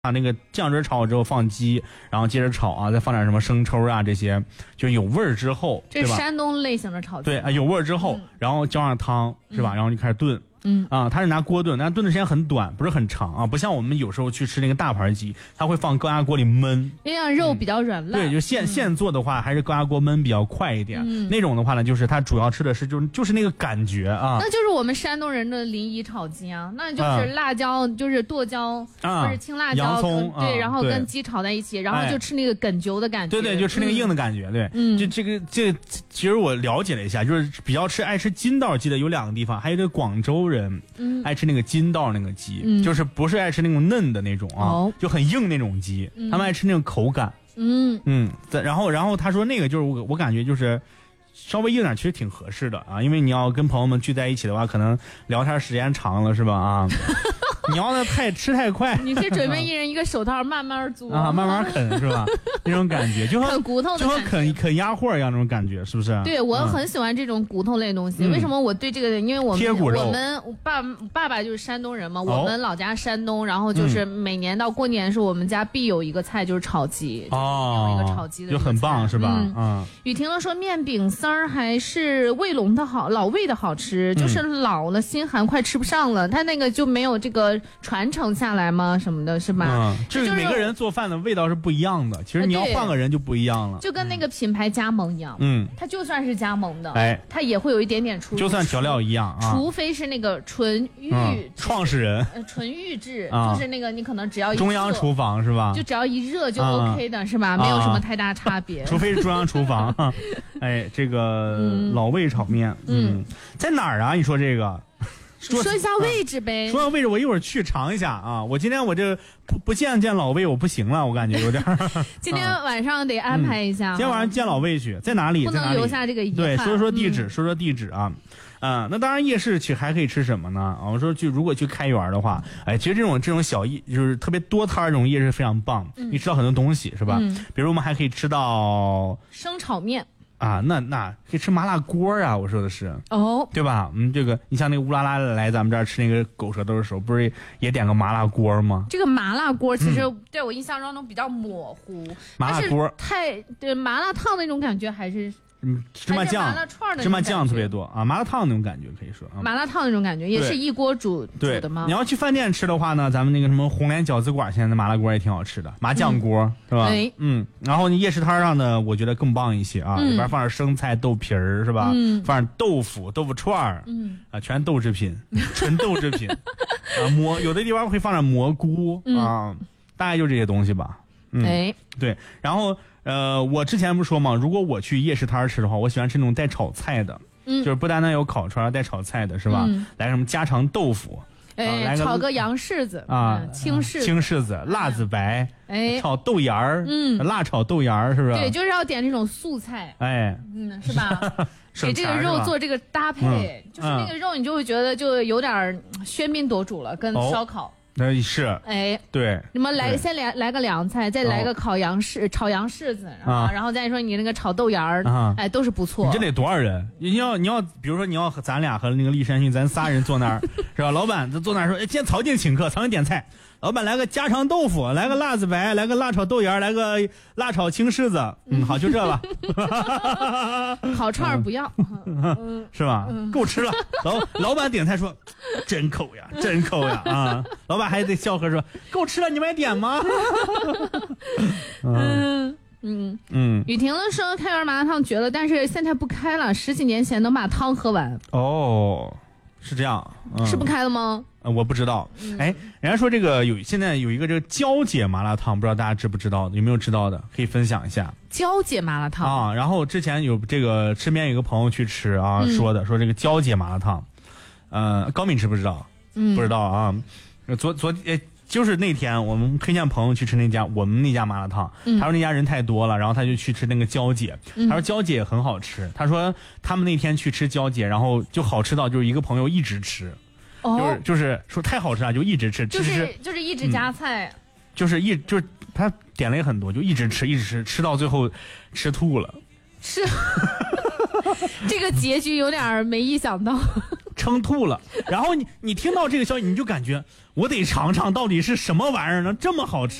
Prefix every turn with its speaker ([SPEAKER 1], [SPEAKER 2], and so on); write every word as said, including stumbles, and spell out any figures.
[SPEAKER 1] 把那个酱汁炒好之后放鸡，然后接着炒啊，再放点什么生抽啊这些，就有味儿之后，
[SPEAKER 2] 这是山东类型的炒鸡。
[SPEAKER 1] 对啊，有味儿之后，嗯、然后浇上汤是吧？然后就开始炖。嗯啊，他是拿锅炖，但炖的时间很短，不是很长啊，不像我们有时候去吃那个大盘鸡，他会放高压锅里焖，
[SPEAKER 2] 因为肉比较软烂。
[SPEAKER 1] 对，就现、嗯、现做的话，还是高压锅焖比较快一点。嗯、那种的话呢，就是它主要吃的是就是就是那个感觉啊。
[SPEAKER 2] 那就是我们山东人的临沂炒鸡啊，那就是辣椒，嗯、就是剁椒，
[SPEAKER 1] 啊、
[SPEAKER 2] 或者青辣椒，
[SPEAKER 1] 洋葱，
[SPEAKER 2] 对，
[SPEAKER 1] 啊、
[SPEAKER 2] 然后跟鸡炒在一起，然后就吃那个梗揪的感觉。
[SPEAKER 1] 对对，就吃那个硬的感觉。嗯、对，嗯，这这个这其实我了解了一下，就是比较吃爱吃筋道鸡的有两个地方，还有这个广州人，嗯。爱吃那个筋道那个鸡、嗯，就是不是爱吃那种嫩的那种啊，哦、就很硬那种鸡、嗯，他们爱吃那种口感。嗯嗯，然后然后他说那个就是我我感觉就是稍微硬点，其实挺合适的啊，因为你要跟朋友们聚在一起的话，可能聊天时间长了是吧啊？你要那太吃太快，
[SPEAKER 2] 你是准备一人一个手套慢慢嘬
[SPEAKER 1] 啊，慢慢啃是吧？那种感觉就和
[SPEAKER 2] 啃骨头的
[SPEAKER 1] 就和啃啃鸭货一样那种感觉，是不是？
[SPEAKER 2] 对，我很喜欢这种骨头类东西。嗯、为什么我对这个？因为我们
[SPEAKER 1] 贴骨肉，
[SPEAKER 2] 我们爸爸爸就是山东人嘛，哦、我们老家山东，然后就是每年到过年的时候，我们家必有一个菜就是炒鸡，哦，有一个炒鸡的，
[SPEAKER 1] 就很棒是吧？嗯。嗯
[SPEAKER 2] 雨婷说面饼丝儿还是卫龙的好，老魏的好吃，就是老了心寒，快吃不上了。他那个就没有这个传承下来吗？什么的，是吧？
[SPEAKER 1] 嗯，就是每个人做饭的味道是不一样的。其实你要换个人就不一样了。
[SPEAKER 2] 就跟那个品牌加盟一样，嗯，它就算是加盟的，
[SPEAKER 1] 哎，
[SPEAKER 2] 它也会有一点点出入。
[SPEAKER 1] 就算调料一样啊，
[SPEAKER 2] 除非是那个纯预、
[SPEAKER 1] 嗯、创始人，
[SPEAKER 2] 呃，纯预制、
[SPEAKER 1] 啊，
[SPEAKER 2] 就是那个你可能只要一
[SPEAKER 1] 中央厨房是吧？
[SPEAKER 2] 就只要一热就 OK 的、啊、是吧？没有什么太大差别。
[SPEAKER 1] 啊、除非是中央厨房。哎，这个、嗯、老魏炒面，嗯，嗯在哪儿啊？你说这个。
[SPEAKER 2] 说, 说一下位置呗、
[SPEAKER 1] 啊。说下位置，我一会儿去尝一下啊！我今天我这不不见见老魏，我不行了，我感觉有点。
[SPEAKER 2] 今天晚上得安排一下、嗯。
[SPEAKER 1] 今天晚上见老魏去，在哪里？
[SPEAKER 2] 不能留下这个遗憾。
[SPEAKER 1] 对，说说地址，嗯、说说地址啊。嗯，那当然夜市去还可以吃什么呢？啊，我说去如果去开园的话，哎，其实这种这种小夜就是特别多摊这种夜市非常棒，嗯、你吃到很多东西是吧？嗯、比如我们还可以吃到
[SPEAKER 2] 生炒面。
[SPEAKER 1] 啊，那那可以吃麻辣锅啊！我说的是
[SPEAKER 2] 哦，
[SPEAKER 1] 对吧？嗯，这个你像那个乌拉拉来咱们这儿吃那个狗舌头的时候，不是也点个麻辣锅吗？
[SPEAKER 2] 这个麻辣锅其实在我印象当中比较模糊，嗯、
[SPEAKER 1] 麻辣锅
[SPEAKER 2] 太对麻辣烫那种感觉还是。
[SPEAKER 1] 嗯，芝麻酱、芝麻酱特别多啊，麻辣烫那种感觉可以说啊，
[SPEAKER 2] 麻辣烫那种感觉也是一锅煮煮的吗？
[SPEAKER 1] 你要去饭店吃的话呢，咱们那个什么红莲饺子馆现在的麻辣锅也挺好吃的，麻酱锅、嗯、是吧？
[SPEAKER 2] 哎、
[SPEAKER 1] 嗯，然后你夜市摊上的我觉得更棒一些啊，嗯、里边放点生菜、豆皮儿是吧？嗯，放点豆腐、豆腐串儿，嗯啊，全豆制品，纯豆制品啊，蘑有的地方会放点蘑菇、嗯、啊，大概就这些东西吧。嗯，
[SPEAKER 2] 哎，
[SPEAKER 1] 对，然后。呃，我之前不是说嘛，如果我去夜市摊吃的话，我喜欢吃那种带炒菜的，嗯，就是不单单有烤串带炒菜的，是吧？嗯、来什么家常豆腐，
[SPEAKER 2] 哎，
[SPEAKER 1] 啊、来个
[SPEAKER 2] 炒个洋柿子
[SPEAKER 1] 啊，
[SPEAKER 2] 青柿
[SPEAKER 1] 青柿子、辣子白，
[SPEAKER 2] 哎，
[SPEAKER 1] 炒豆芽儿，嗯，辣炒豆芽儿，是不是？
[SPEAKER 2] 对，就是要点这种素菜，
[SPEAKER 1] 哎，
[SPEAKER 2] 嗯，是吧？给这个肉做这个搭配，嗯、就是那个肉，你就会觉得就有点喧宾夺主了，跟烧烤。哦
[SPEAKER 1] 那是
[SPEAKER 2] 哎，
[SPEAKER 1] 对，
[SPEAKER 2] 你们来先来来个凉菜，再来个烤洋柿、哦、炒洋柿子啊，然后再说你那个炒豆芽儿、啊，哎，都是不错。
[SPEAKER 1] 你这得多少人？你要你要，比如说你要和咱俩和那个厉山逊，咱仨人坐那儿是吧？老板坐那儿说，哎，今天曹静请客，曹静点菜。老板来个家常豆腐，来个辣子白，来个辣炒豆芽，来个辣炒青柿子。嗯，好，就这吧。
[SPEAKER 2] 烤串儿不要，
[SPEAKER 1] 嗯、是吧？嗯、够吃了。老老板点菜说，真抠呀，真抠呀啊！老板还得笑呵说，够吃了，你们还点吗？
[SPEAKER 2] 嗯嗯嗯。雨婷说开元麻辣烫绝了，但是现在不开了，十几年前能把汤喝完。
[SPEAKER 1] 哦，是这样，
[SPEAKER 2] 嗯、是不开了吗？
[SPEAKER 1] 呃，我不知道。哎、嗯，人家说这个有现在有一个这个娇姐麻辣烫，不知道大家知不知道？有没有知道的？可以分享一下。
[SPEAKER 2] 娇姐麻辣烫
[SPEAKER 1] 啊，然后之前有这个身边有个朋友去吃啊，嗯、说的说这个娇姐麻辣烫，呃，高敏知不知道？嗯，不知道啊。昨昨呃，就是那天我们推荐朋友去吃那家我们那家麻辣烫，嗯、他说那家人太多了，然后他就去吃那个娇姐，嗯、他说娇姐也很好吃，他说他们那天去吃娇姐，然后就好吃到就是一个朋友一直吃。哦、就是就是说太好吃了，就一直吃，
[SPEAKER 2] 就是
[SPEAKER 1] 吃
[SPEAKER 2] 就是一直加菜，嗯、
[SPEAKER 1] 就是一就是他点了也很多，就一直吃一直吃，吃到最后吃吐了。
[SPEAKER 2] 是，这个结局有点没意想到。
[SPEAKER 1] 撑吐了。然后你你听到这个消息，你就感觉我得尝尝到底是什么玩意儿呢，这么好吃。